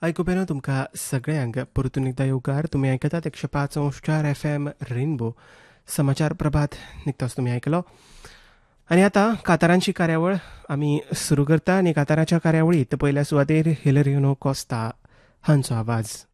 आयकुपेनो तुमकां सगळ्यांक परतून एकदा येवकार. तुमी आयकतात 105.4 FM रेनबो समाचार प्रभात निकतोच तुमी आयकलो. आनी आतां कातारांची कार्यावळ आमी सुरू करता. आनी काताराच्या कार्यावळींत पयल्या सुवातेर हिलरिनो कॉस्ता हांचो आवाज.